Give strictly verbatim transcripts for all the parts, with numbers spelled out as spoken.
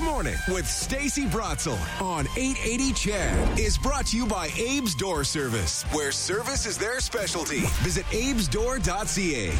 Morning with Stacey Bratzel on eight eighty C H E D is brought to you by Abe's Door Service, where service is their specialty. Visit abes door dot c a.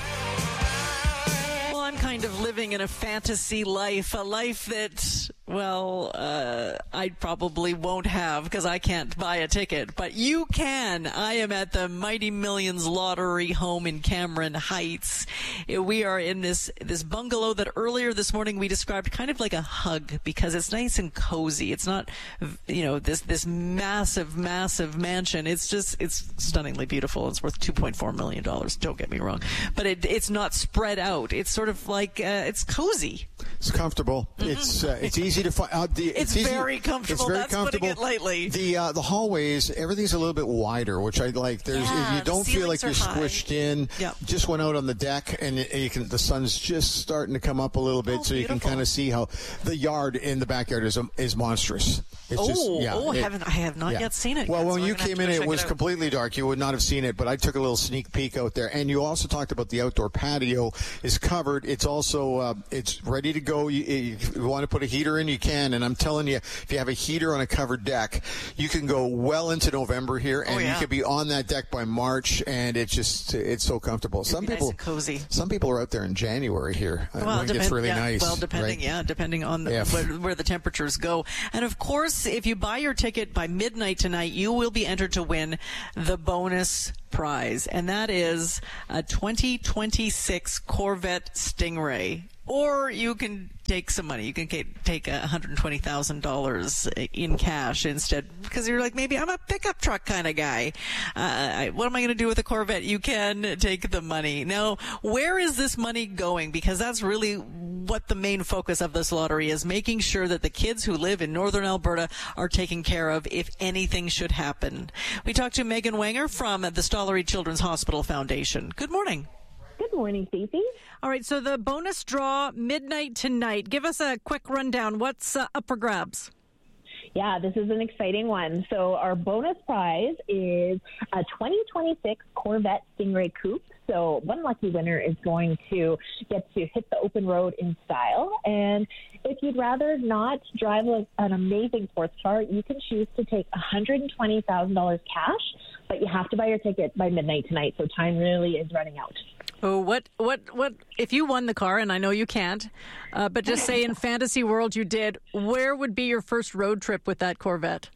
Well, I'm kind of living in a fantasy life, a life that, well, uh, I probably won't have because I can't buy a ticket, but you can. I am at the Mighty Millions Lottery home in Cameron Heights. We are in this, this bungalow that earlier this morning we described kind of like a hug because it's nice and cozy. It's not, you know, this, this massive, massive mansion. It's just, it's stunningly beautiful. It's worth two point four million dollars. Don't get me wrong, but it, it's not spread out. It's sort of like, uh, it's cozy. It's comfortable. Mm-hmm. It's, uh, it's easy to find. Uh, the, it's, it's very easy. comfortable. It's very That's comfortable. putting it lightly. The uh, the hallways, everything's a little bit wider, which I like. There's yeah, you don't feel like you're high. squished in. Yep. Just went out on the deck, and it, you can. The sun's just starting to come up a little bit, oh, so beautiful. you can kind of see how the yard in the backyard is um, is monstrous. It's oh, just, yeah, oh, it, I haven't. I have not yeah. yet seen it. Well, yet, when so you I'm gonna came have to in, go it check was it out. completely dark. You would not have seen it, but I took a little sneak peek out there. And you also talked about the outdoor patio is covered. It's also uh, it's ready to go. You, if you want to put a heater in, you can. And I'm telling you, if you have a heater on a covered deck, you can go well into November here, and oh, yeah. you could be on that deck by March, and it's just it's so comfortable. It'd Some be people, nice and cozy. Some people are out there in January here. Well, it depend, gets really yeah, nice. Well, depending, right? yeah, depending on the, yeah. where, where the temperatures go. And of course, if you buy your ticket by midnight tonight, you will be entered to win the bonus prize, and that is a twenty twenty-six Corvette Stingray. Or you can take some money. You can take one hundred twenty thousand dollars in cash instead, because you're like, maybe I'm a pickup truck kind of guy. Uh, I, what am I going to do with a Corvette? You can take the money. Now, where is this money going? Because that's really what the main focus of this lottery is, making sure that the kids who live in northern Alberta are taken care of if anything should happen. We talked to Megan Wenger from the Stollery Children's Hospital Foundation. Good morning. Good morning, Stacey. All right, so the bonus draw midnight tonight. Give us a quick rundown. What's uh, up for grabs? Yeah, this is an exciting one. So our bonus prize is a twenty twenty-six Corvette Stingray Coupe. So one lucky winner is going to get to hit the open road in style. And if you'd rather not drive a, an amazing sports car, you can choose to take one hundred twenty thousand dollars cash, but you have to buy your ticket by midnight tonight. So time really is running out. Oh, what, what, what, if you won the car, and I know you can't, uh, but just say in fantasy world you did, where would be your first road trip with that Corvette?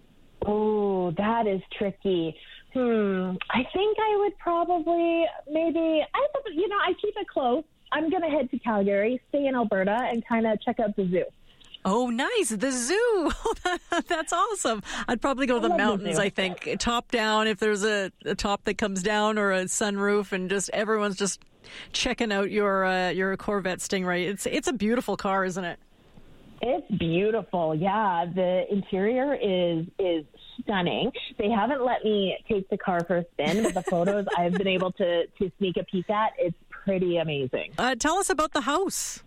Oh, that is tricky. Hmm. I think I would probably maybe, I, you know, I keep it close. I'm going to head to Calgary, stay in Alberta, and kind of check out the zoo. Oh, nice. The zoo. That's awesome. I'd probably go to the mountains, the I think. Top down, if there's a, a top that comes down or a sunroof, and just everyone's just checking out your uh, your Corvette Stingray. It's it's a beautiful car, isn't it? It's beautiful. Yeah, the interior is is stunning. They haven't let me take the car for a spin, but the photos I've been able to, to sneak a peek at, it's pretty amazing. Uh, tell us about the house.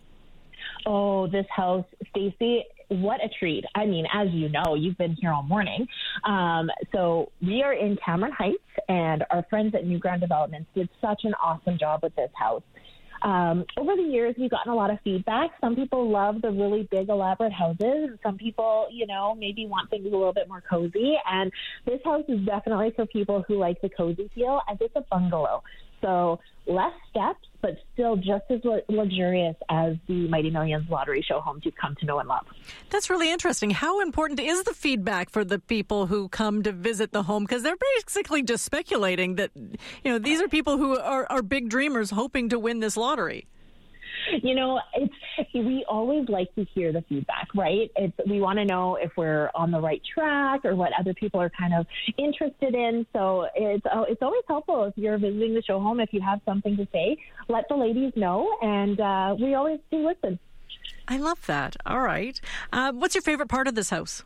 Oh, this house, Stacey, what a treat. I mean, as you know, you've been here all morning. Um, so we are in Cameron Heights, and our friends at New Ground Developments did such an awesome job with this house. Um, over the years, we've gotten a lot of feedback. Some people love the really big, elaborate houses, and some people, you know, maybe want things a little bit more cozy. And this house is definitely for people who like the cozy feel, as it's a bungalow. So less steps, but still just as luxurious as the Mighty Millions Lottery show homes you've come to know and love. That's really interesting. How important is the feedback for the people who come to visit the home? Because they're basically just speculating that, you know, these are people who are, are big dreamers hoping to win this lottery. You know, it's we always like to hear the feedback, right? It's we want to know if we're on the right track or what other people are kind of interested in. So it's oh, it's always helpful if you're visiting the show home. If you have something to say, let the ladies know, and uh, we always do listen. I love that. All right. Uh, what's your favorite part of this house?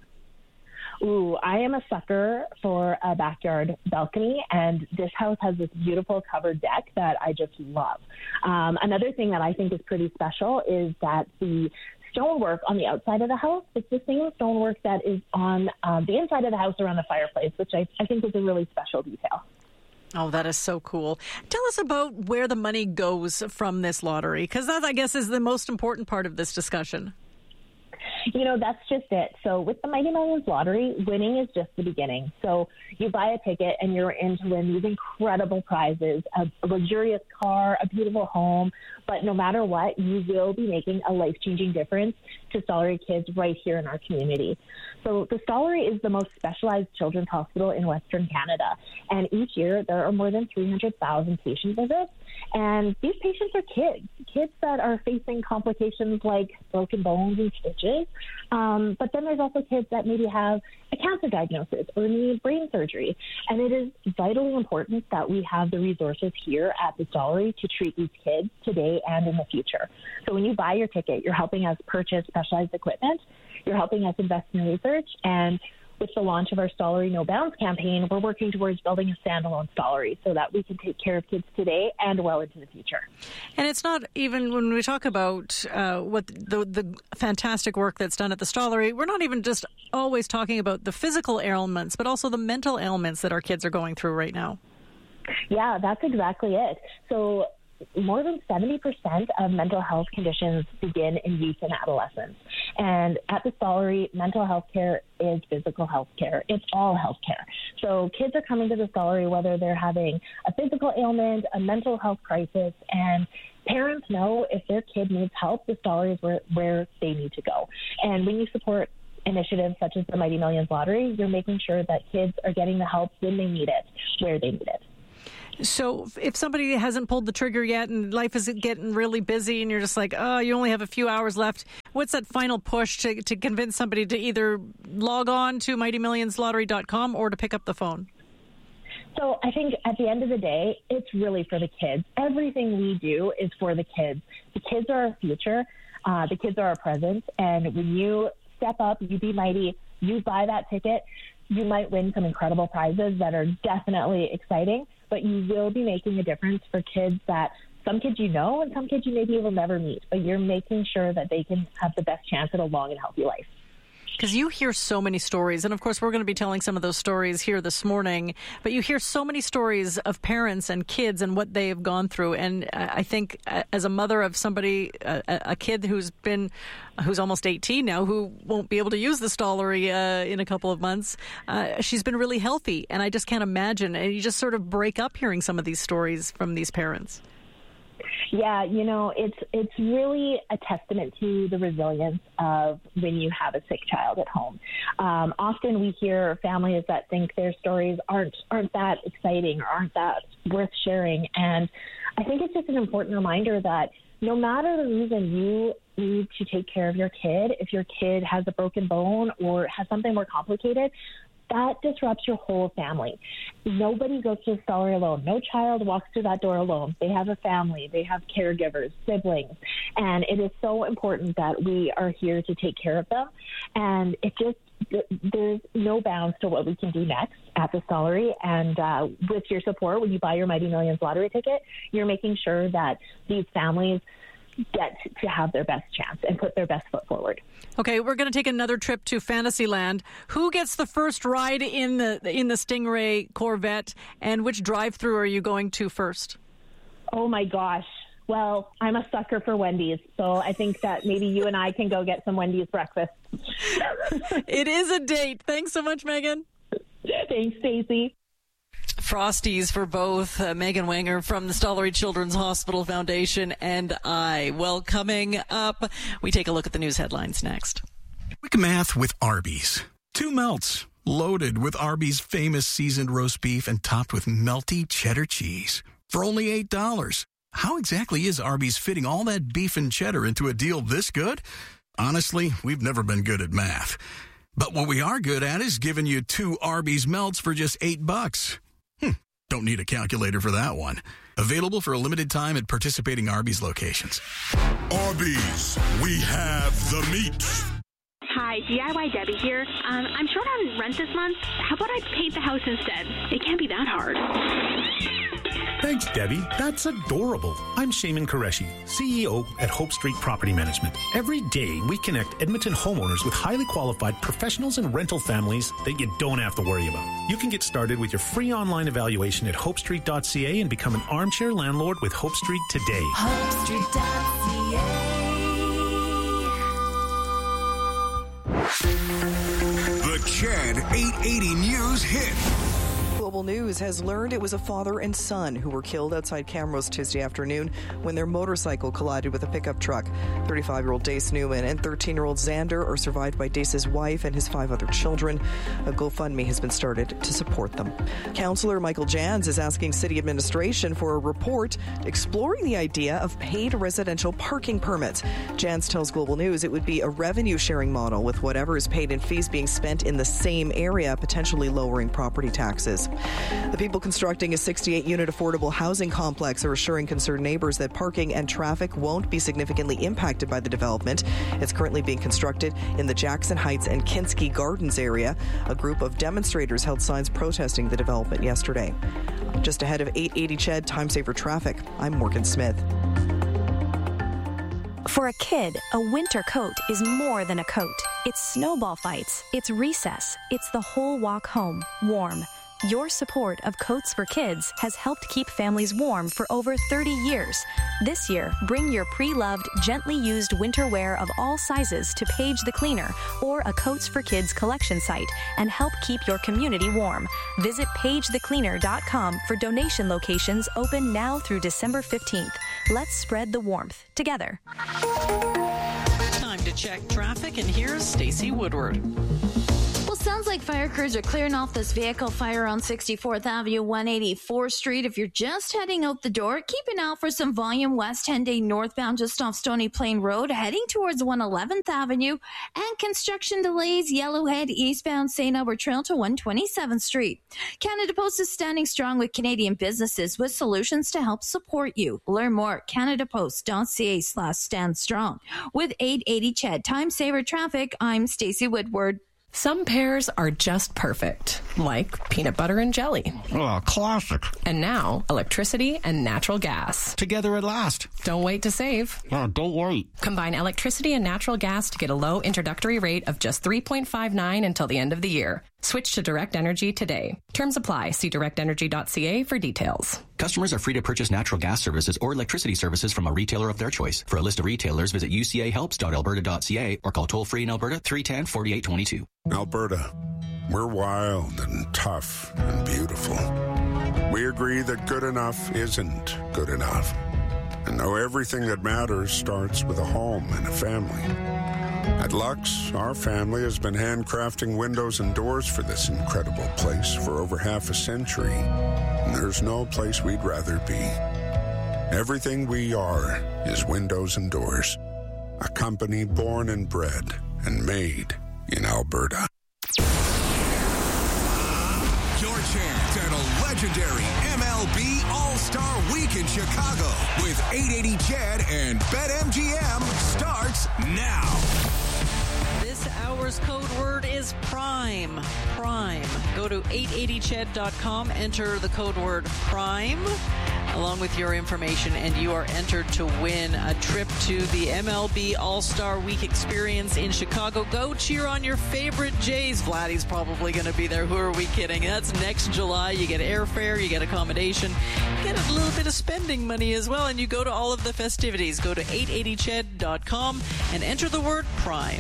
Ooh, I am a sucker for a backyard balcony, and this house has this beautiful covered deck that I just love. Um, another thing that I think is pretty special is that the stonework on the outside of the house, it's the same stonework that is on um, the inside of the house around the fireplace, which I, I think is a really special detail. Oh, that is so cool. Tell us about where the money goes from this lottery, because that, I guess, is the most important part of this discussion. You know, that's just it. So with the Mighty Millions lottery, winning is just the beginning. So you buy a ticket and you're in to win these incredible prizes, a, a luxurious car, a beautiful home. But no matter what, you will be making a life-changing difference to Stollery kids right here in our community. So the Stollery is the most specialized children's hospital in Western Canada. And each year there are more than three hundred thousand patient visits. And these patients are kids, kids that are facing complications like broken bones and stitches. Um, but then there's also kids that maybe have a cancer diagnosis or need brain surgery. And it is vitally important that we have the resources here at the Stollery to treat these kids today and in the future. So when you buy your ticket, you're helping us purchase specialized equipment, you're helping us invest in research, and with the launch of our Stollery No Bounds campaign, we're working towards building a standalone Stollery so that we can take care of kids today and well into the future. And it's not even when we talk about uh, what the, the fantastic work that's done at the Stollery, we're not even just always talking about the physical ailments, but also the mental ailments that our kids are going through right now. Yeah, that's exactly it. So more than seventy percent of mental health conditions begin in youth and adolescence. And at the Stollery, mental health care is physical health care. It's all health care. So kids are coming to the Stollery whether they're having a physical ailment, a mental health crisis, and parents know if their kid needs help, the Stollery is where, where they need to go. And when you support initiatives such as the Mighty Millions Lottery, you're making sure that kids are getting the help when they need it, where they need it. So if somebody hasn't pulled the trigger yet and life is getting really busy and you're just like, oh, you only have a few hours left, what's that final push to, to convince somebody to either log on to mighty millions lottery dot com or to pick up the phone? So I think at the end of the day, it's really for the kids. Everything we do is for the kids. The kids are our future. Uh, the kids are our present. And when you step up, you be mighty, you buy that ticket, you might win some incredible prizes that are definitely exciting, but you will be making a difference for kids that some kids you know and some kids you maybe will never meet, but you're making sure that they can have the best chance at a long and healthy life. Because you hear so many stories, and of course we're going to be telling some of those stories here this morning, but you hear so many stories of parents and kids and what they have gone through. And I think as a mother of somebody, a, a kid who's been, who's almost eighteen now, who won't be able to use the Stollery uh, in a couple of months, uh, she's been really healthy. And I just can't imagine. And you just sort of break up hearing some of these stories from these parents. Yeah, you know, it's it's really a testament to the resilience of when you have a sick child at home. Um, often we hear families that think their stories aren't aren't that exciting or aren't that worth sharing. And I think it's just an important reminder that no matter the reason you need to take care of your kid, if your kid has a broken bone or has something more complicated, that disrupts your whole family. Nobody goes to the Stollery alone. No child walks through that door alone. They have a family. They have caregivers, siblings. And it is so important that we are here to take care of them. And it just, there's no bounds to what we can do next at the Stollery. And uh, with your support, when you buy your Mighty Millions lottery ticket, you're making sure that these families get to have their best chance and put their best foot forward. Okay, we're going to take another trip to Fantasyland. Who gets the first ride in the in the Stingray Corvette, and which drive-through are you going to first? Oh my gosh. Well, I'm a sucker for Wendy's, so I think that maybe you and I can go get some Wendy's breakfast. It is a date. Thanks so much, Megan. Thanks, Stacey. Frosties for both uh, Megan Wenger from the Stollery Children's Hospital Foundation and I. Well, coming up, we take a look at the news headlines next. Quick math with Arby's. Two melts, loaded with Arby's famous seasoned roast beef and topped with melty cheddar cheese for only eight dollars. How exactly is Arby's fitting all that beef and cheddar into a deal this good? Honestly, we've never been good at math. But what we are good at is giving you two Arby's melts for just eight bucks. Hmm, don't need a calculator for that one. Available for a limited time at participating Arby's locations. Arby's, we have the meat. Hi, D I Y Debbie here. Um, I'm short on rent this month. How about I paint the house instead? It can't be that hard. Thanks, Debbie. That's adorable. I'm Shaman Qureshi, C E O at Hope Street Property Management. Every day, we connect Edmonton homeowners with highly qualified professionals and rental families that you don't have to worry about. You can get started with your free online evaluation at hope street dot c a and become an armchair landlord with Hope Street today. hope street dot c a Chad eight eighty News hit. Global News has learned it was a father and son who were killed outside Camrose Tuesday afternoon when their motorcycle collided with a pickup truck. thirty-five-year-old Dace Newman and thirteen-year-old Xander are survived by Dace's wife and his five other children. A GoFundMe has been started to support them. Councillor Michael Jans is asking city administration for a report exploring the idea of paid residential parking permits. Jans tells Global News it would be a revenue-sharing model with whatever is paid in fees being spent in the same area, potentially lowering property taxes. The people constructing a sixty-eight unit affordable housing complex are assuring concerned neighbours that parking and traffic won't be significantly impacted by the development. It's currently being constructed in the Jackson Heights and Kinski Gardens area. A group of demonstrators held signs protesting the development yesterday. Just ahead of eight eighty C H E D Time Saver Traffic, I'm Morgan Smith. For a kid, a winter coat is more than a coat. It's snowball fights, it's recess, it's the whole walk home, warm. Your support of Coats for Kids has helped keep families warm for over thirty years. This year, bring your pre-loved, gently used winter wear of all sizes to Paige the Cleaner or a Coats for Kids collection site and help keep your community warm. Visit paige the cleaner dot com for donation locations open now through December fifteenth. Let's spread the warmth together. Time to check traffic, and here's Stacey Woodward. Well, sounds like fire crews are clearing off this vehicle fire on sixty-fourth Avenue, one eighty-fourth Street. If you're just heading out the door, keep an eye out for some volume west Henday northbound just off Stony Plain Road, heading towards one eleventh Avenue, and construction delays Yellowhead eastbound Saint Albert Trail to one twenty-seventh Street. Canada Post is standing strong with Canadian businesses with solutions to help support you. Learn more at canadapost.ca slash stand strong. With eight eighty C H E D Time Saver Traffic, I'm Stacey Woodward. Some pairs are just perfect, like peanut butter and jelly. Oh, classic. And now, electricity and natural gas. Together at last. Don't wait to save. Oh, don't wait. Combine electricity and natural gas to get a low introductory rate of just three point five nine until the end of the year. Switch to Direct Energy today. Terms apply. See direct energy dot c a for details. Customers are free to purchase natural gas services or electricity services from a retailer of their choice. For a list of retailers, visit u c a helps dot alberta dot c a or call toll-free in Alberta three one zero, four eight two two. Alberta, we're wild and tough and beautiful. We agree that good enough isn't good enough. And know everything that matters starts with a home and a family. At Lux, our family has been handcrafting windows and doors for this incredible place for over half a century. And there's no place we'd rather be. Everything we are is windows and doors. A company born and bred and made in Alberta. Your chance at a legendary M L B All-Star Week in Chicago with eight eighty C H E D and BetMGM starts now. This hour's code word is Prime. Prime. Go to eight eighty C H E D dot com, enter the code word Prime along with your information, and you are entered to win a trip to the M L B All-Star Week experience in Chicago. Go cheer on your favorite Jays. Vladdy's probably going to be there. Who are we kidding? That's next July. You get airfare, you get accommodation, you get a little bit of spending money as well, and you go to all of the festivities. Go to eight eighty C H E D dot com and enter the word Prime.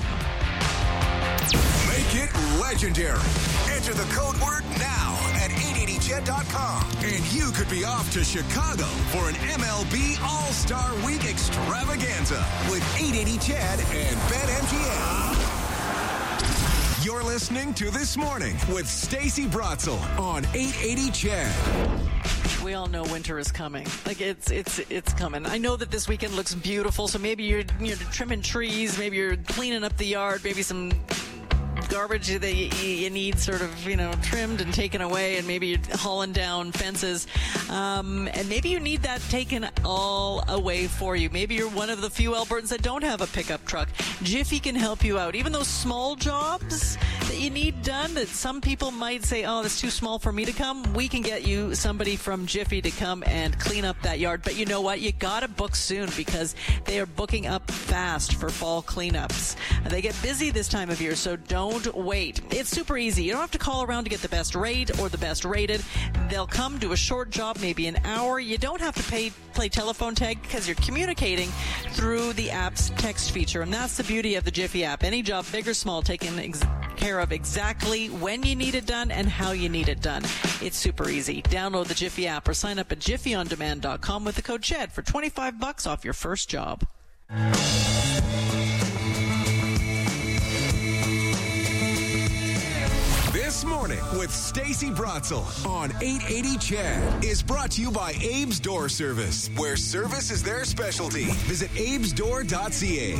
Make it legendary. Enter the code word now at eight eighty C H E D dot com, and you could be off to Chicago for an M L B All-Star Week extravaganza with eight eighty C H E D and BetMGM. You're listening to This Morning with Stacey Brotzel on eight eighty C H E D. We all know winter is coming. Like it's it's it's coming. I know that this weekend looks beautiful, so maybe you're you're trimming trees, maybe you're cleaning up the yard, maybe some garbage that you, you need sort of, you know, trimmed and taken away, and maybe you're hauling down fences, um, and maybe you need that taken all away for you. Maybe you're one of the few Albertans that don't have a pickup truck. Jiffy can help you out. Even those small jobs that you need done that some people might say, oh, that's too small for me to come, we can get you somebody from Jiffy to come and clean up that yard. But you know what? You gotta book soon, because they are booking up fast for fall cleanups. They get busy this time of year, so don't wait. It's super easy. You don't have to call around to get the best rate or the best rated. They'll come do a short job, maybe an hour. You don't have to pay, play telephone tag, because you're communicating through the app's text feature. And that's the beauty of the Jiffy app. Any job, big or small, taken ex- care of exactly when you need it done and how you need it done. It's super easy. Download the Jiffy app or sign up at jiffy on demand dot com with the code CHED for twenty-five bucks off your first job. This Morning with Stacey Bratzel on eight eighty C H E D is brought to you by Abe's Door Service, where service is their specialty. Visit abes door dot c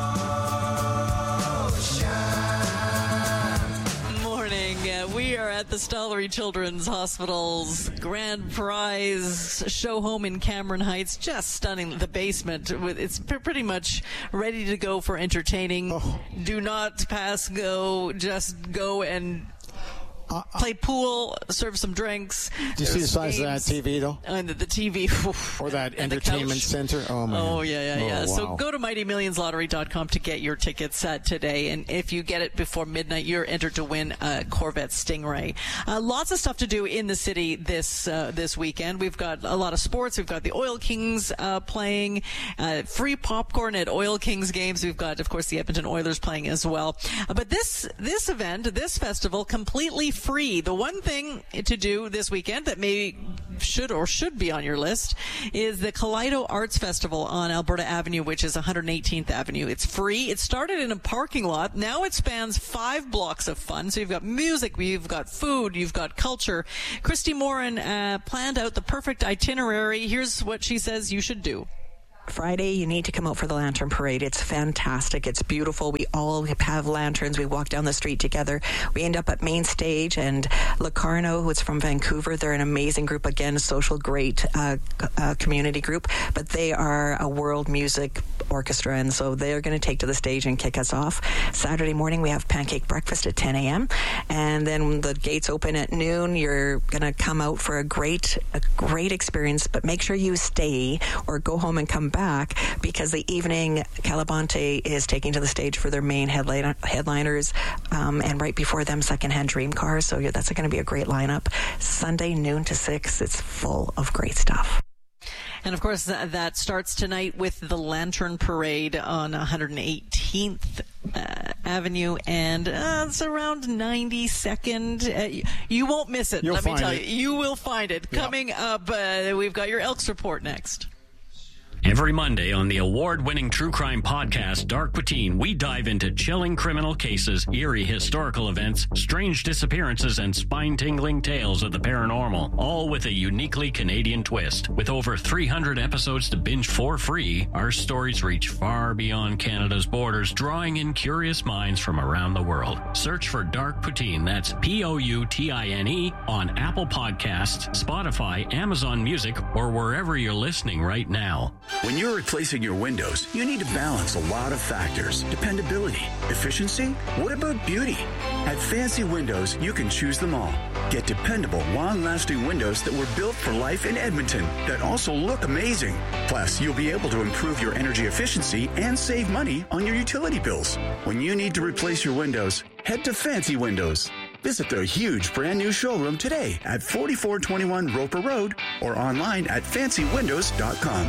a. Morning. Uh, we are at the Stollery Children's Hospital's Grand Prize show home in Cameron Heights. Just stunning. The basement. It's pretty much ready to go for entertaining. Oh. Do not pass go. Just go and Uh, play pool, serve some drinks. Do you see the size games. of that T V, though? And the, the T V. Or that and entertainment center? Oh, man. Oh, yeah, yeah, yeah. Oh, wow. So go to mighty millions lottery dot com to get your tickets uh, today. And if you get it before midnight, you're entered to win a Corvette Stingray. Uh, lots of stuff to do in the city this uh, this weekend. We've got a lot of sports. We've got the Oil Kings uh, playing, uh, free popcorn at Oil Kings games. We've got, of course, the Edmonton Oilers playing as well. Uh, but this this event, this festival, completely free. The one thing to do this weekend that may should or should be on your list is the Kaleido Arts Festival on Alberta Avenue, which is one hundred eighteenth Avenue. It's free. It started in a parking lot. Now it spans five blocks of fun. So you've got music, you've got food, you've got culture. Christy Morin uh, planned out the perfect itinerary. Here's what she says you should do. Friday, you need to come out for the Lantern Parade. It's fantastic. It's beautiful. We all have lanterns. We walk down the street together. We end up at Main Stage, and Locarno, who's from Vancouver, they're an amazing group. Again, a social great uh, uh, community group, but they are a world music orchestra, and so they're going to take to the stage and kick us off. Saturday morning, we have pancake breakfast at ten a.m., and then when the gates open at noon, you're going to come out for a great, a great experience, but make sure you stay or go home and come back. Back because the evening Calabante is taking to the stage for their main headline, headliners, um, and right before them, Secondhand Dream Cars. So yeah, that's going to be a great lineup. Sunday noon to six. It's full of great stuff. And, of course, that, that starts tonight with the Lantern Parade on one hundred eighteenth uh, Avenue, and uh, it's around ninety-second. Uh, you won't miss it, You'll let me tell it. you. You will find it. Yep. Coming up, uh, we've got your Elks Report next. Every Monday on the award-winning true crime podcast, Dark Poutine, we dive into chilling criminal cases, eerie historical events, strange disappearances, and spine-tingling tales of the paranormal, all with a uniquely Canadian twist. With over three hundred episodes to binge for free, our stories reach far beyond Canada's borders, drawing in curious minds from around the world. Search for Dark Poutine, that's P O U T I N E, on Apple Podcasts, Spotify, Amazon Music, or wherever you're listening right now. When you're replacing your windows, you need to balance a lot of factors. Dependability, efficiency, what about beauty? At Fancy Windows, you can choose them all. Get dependable, long-lasting windows that were built for life in Edmonton that also look amazing. Plus, you'll be able to improve your energy efficiency and save money on your utility bills. When you need to replace your windows, head to Fancy Windows. Visit their huge brand new showroom today at forty-four twenty-one Roper Road or online at fancy windows dot com.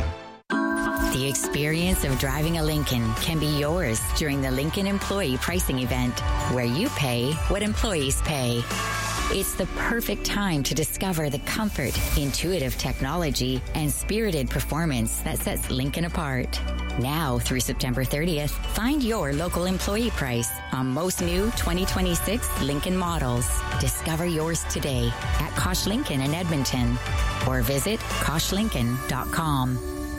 The experience of driving a Lincoln can be yours during the Lincoln Employee Pricing Event, where you pay what employees pay. It's the perfect time to discover the comfort, intuitive technology, and spirited performance that sets Lincoln apart. Now through September thirtieth, find your local employee price on most new twenty twenty-six Lincoln models. Discover yours today at Kosh Lincoln in Edmonton or visit kosh lincoln dot com.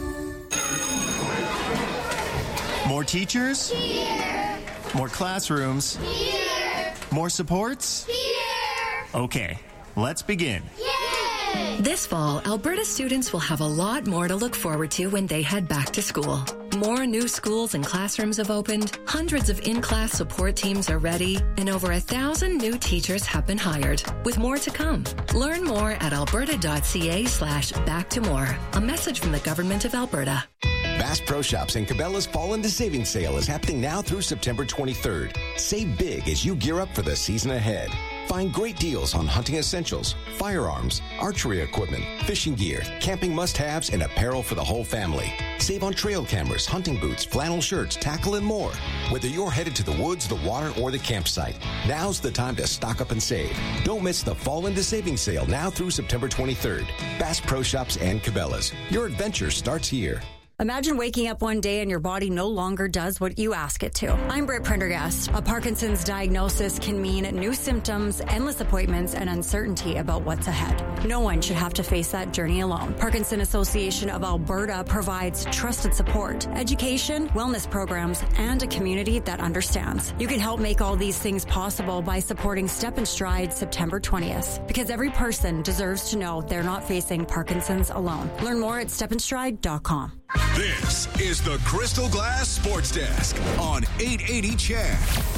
More teachers? Here. More classrooms? Here. More supports? Here. Okay, let's begin. Yay! This fall, Alberta students will have a lot more to look forward to when they head back to school. More new schools and classrooms have opened, hundreds of in-class support teams are ready, and over a thousand new teachers have been hired, with more to come. Learn more at alberta.ca slash back to more. A message from the Government of Alberta. Bass Pro Shops and Cabela's Fall into Savings Sale is happening now through September twenty-third. Save big as you gear up for the season ahead. Find great deals on hunting essentials, firearms, archery equipment, fishing gear, camping must-haves, and apparel for the whole family. Save on trail cameras, hunting boots, flannel shirts, tackle, and more. Whether you're headed to the woods, the water, or the campsite, now's the time to stock up and save. Don't miss the Fall into Savings sale now through September twenty-third. Bass Pro Shops and Cabela's. Your adventure starts here. Imagine waking up one day and your body no longer does what you ask it to. I'm Britt Prendergast. A Parkinson's diagnosis can mean new symptoms, endless appointments, and uncertainty about what's ahead. No one should have to face that journey alone. Parkinson Association of Alberta provides trusted support, education, wellness programs, and a community that understands. You can help make all these things possible by supporting Step and Stride September twentieth, because every person deserves to know they're not facing Parkinson's alone. Learn more at step and stride dot com. This is the Crystal Glass Sports Desk on eight eighty C H E D.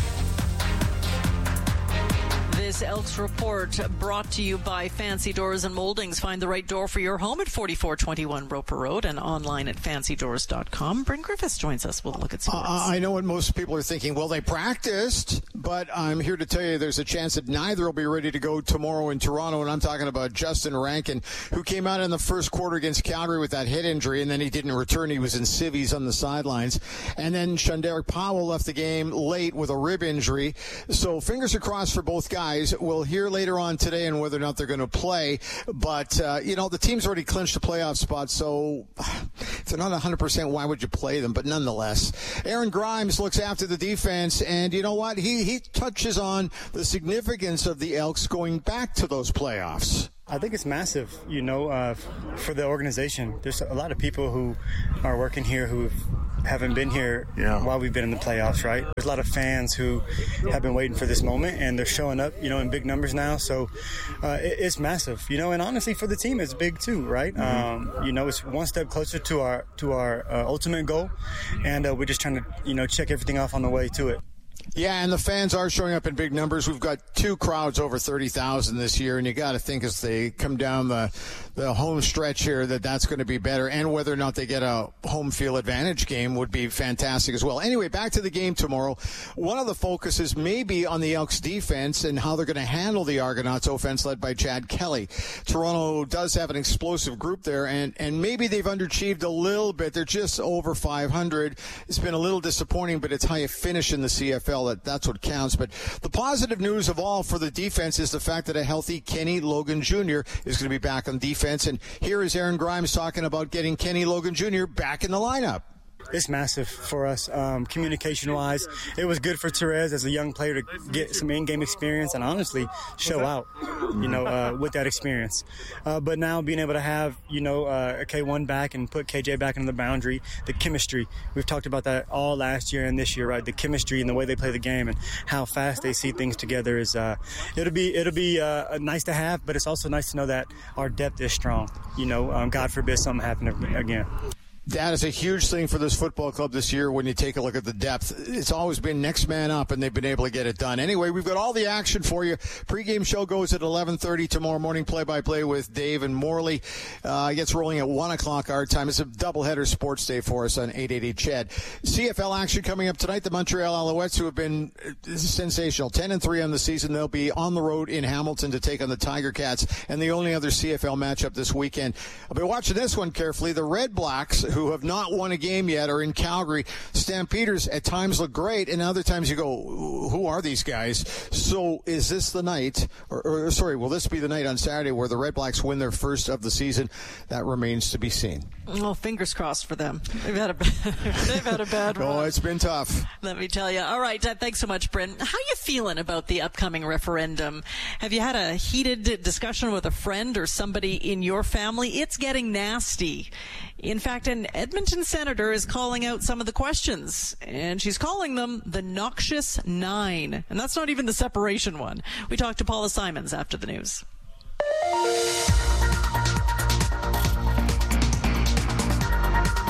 This Elks Report brought to you by Fancy Doors and Moldings. Find the right door for your home at forty-four twenty-one Roper Road and online at fancy doors dot com. Bryn Griffiths joins us. We'll look at sports. Uh, I know what most people are thinking. Well, they practiced, but I'm here to tell you there's a chance that neither will be ready to go tomorrow in Toronto, and I'm talking about Justin Rankin, who came out in the first quarter against Calgary with that head injury, and then he didn't return. He was in civvies on the sidelines. And then Shunderic Powell left the game late with a rib injury. So fingers are crossed for both guys. We'll hear later on today on whether or not they're going to play. But, uh, you know, the team's already clinched a playoff spot, so if they're not one hundred percent, why would you play them? But nonetheless, Aaron Grimes looks after the defense, and you know what? He, he touches on the significance of the Elks going back to those playoffs. I think it's massive, you know, uh, for the organization. There's a lot of people who are working here who haven't been here yeah. while we've been in the playoffs, right? There's a lot of fans who have been waiting for this moment, and they're showing up, you know, in big numbers now. So uh, it, it's massive, you know, and honestly for the team, it's big too, right? Mm-hmm. Um, you know, it's one step closer to our to our uh, ultimate goal, and uh, we're just trying to, you know, check everything off on the way to it. Yeah, and the fans are showing up in big numbers. We've got two crowds over thirty thousand this year, and you got to think as they come down the the home stretch here that that's going to be better, and whether or not they get a home field advantage game would be fantastic as well. Anyway, back to the game tomorrow. One of the focuses may be on the Elks defense and how they're going to handle the Argonauts offense led by Chad Kelly. Toronto does have an explosive group there, and, and maybe they've underachieved a little bit. They're just over five hundred. It's been a little disappointing, but it's how you finish in the C F L. That, that's what counts. But the positive news of all for the defense is the fact that a healthy Kenny Logan Junior is going to be back on defense. And here is Aaron Grimes talking about getting Kenny Logan Junior back in the lineup. It's massive for us, um, communication-wise. It was good for Therese as a young player to get some in-game experience and honestly show out, you know, uh, with that experience. Uh, but now being able to have, you know, uh, a K one back and put K J back into the boundary, the chemistry. We've talked about that all last year and this year, right? The chemistry and the way they play the game and how fast they see things together is uh, it'll be it'll be uh, nice to have, but it's also nice to know that our depth is strong. You know, um, God forbid something happen again. That is a huge thing for this football club this year when you take a look at the depth. It's always been next man up, and they've been able to get it done. Anyway, we've got all the action for you. Pre-game show goes at eleven thirty tomorrow morning, play-by-play with Dave and Morley. Uh, gets rolling at one o'clock our time. It's a doubleheader sports day for us on eight eighty C H E D. C F L action coming up tonight. The Montreal Alouettes, who have been sensational, ten and three on the season. They'll be on the road in Hamilton to take on the Tiger Cats, and the only other C F L matchup this weekend. I'll be watching this one carefully. The Red Blacks, who have not won a game yet, are in Calgary. Stampeders at times look great, and other times you go, who are these guys? So is this the night, or, or sorry, will this be the night on Saturday where the Red Blacks win their first of the season? That remains to be seen. Well, fingers crossed for them. They've had a, they've had a bad run. Oh, it's been tough. Let me tell you. All right, uh, thanks so much, Bryn. How you feeling about the upcoming referendum? Have you had a heated discussion with a friend or somebody in your family? It's getting nasty. In fact, an Edmonton senator is calling out some of the questions, and she's calling them the noxious nine. And that's not even the separation one. We talked to Paula Simons after the news. This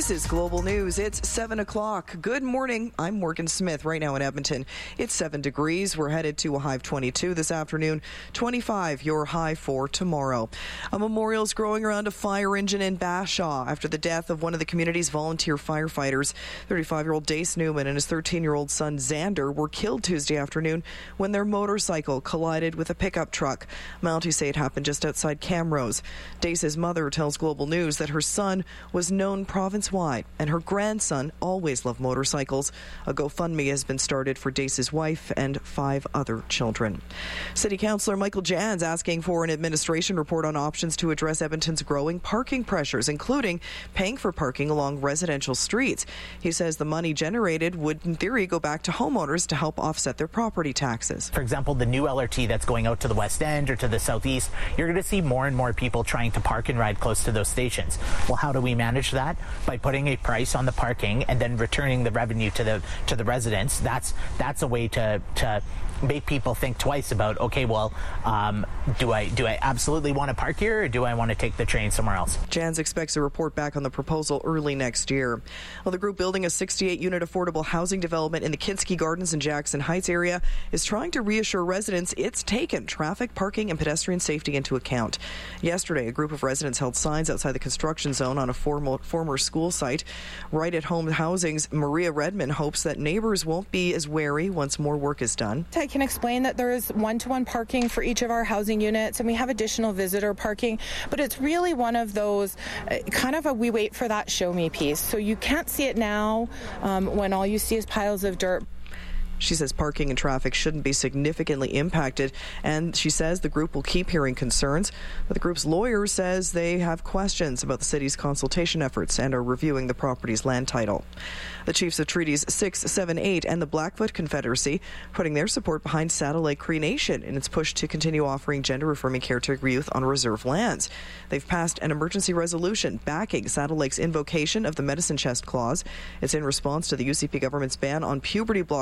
This is Global News. It's seven o'clock. Good morning. I'm Morgan Smith. Right now in Edmonton, it's seven degrees. We're headed to a high of twenty-two this afternoon, twenty-five your high for tomorrow. A memorial is growing around a fire engine in Bashaw after the death of one of the community's volunteer firefighters. thirty-five-year-old Dace Newman and his thirteen-year-old son Xander were killed Tuesday afternoon when their motorcycle collided with a pickup truck. Mounties say it happened just outside Camrose. Dace's mother tells Global News that her son was known province-wide and her grandson always loved motorcycles. A GoFundMe has been started for Dace's wife and five other children. City Councillor Michael Jans asking for an administration report on options to address Edmonton's growing parking pressures, including paying for parking along residential streets. He says the money generated would, in theory, go back to homeowners to help offset their property taxes. For example, the new L R T that's going out to the West End or to the Southeast, you're going to see more and more people trying to park and ride close to those stations. Well, how do we manage that? By putting a price on the parking and then returning the revenue to the to the residents. That's that's a way to to make people think twice about, okay, well, um, do I do I absolutely want to park here, or do I want to take the train somewhere else? Jans expects a report back on the proposal early next year. Well, the group building a sixty-eight unit affordable housing development in the Kinski Gardens and Jackson Heights area is trying to reassure residents it's taken traffic, parking, and pedestrian safety into account. Yesterday, a group of residents held signs outside the construction zone on a formal, former school site. Right at Home Housing's Maria Redmond hopes that neighbors won't be as wary once more work is done. I can explain that there is one-to-one parking for each of our housing units, and we have additional visitor parking, but it's really one of those uh, kind of a we wait for that show me piece. So you can't see it now um, when all you see is piles of dirt. She says parking and traffic shouldn't be significantly impacted, and she says the group will keep hearing concerns, but the group's lawyer says they have questions about the city's consultation efforts and are reviewing the property's land title. The chiefs of Treaties six, seven, eight and the Blackfoot Confederacy putting their support behind Saddle Lake Cree Nation in its push to continue offering gender-affirming caretaker youth on reserve lands. They've passed an emergency resolution backing Saddle Lake's invocation of the Medicine Chest Clause. It's in response to the U C P government's ban on puberty blockers